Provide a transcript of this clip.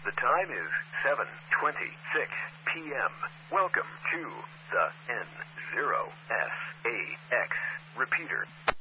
The time is 7:26 p.m. Welcome to the N0SAX repeater.